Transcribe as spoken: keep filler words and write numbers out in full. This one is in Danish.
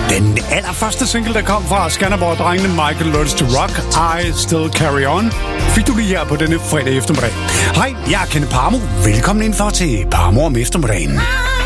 Den allerførste single, der kom fra Skanderborg-drengene Michael Learns to Rock, I Still Carry On, fik du lige her på denne fredag eftermiddag. Hej, jeg er Kenneth Parmo. Velkommen indenfor til Parmo om eftermiddagen.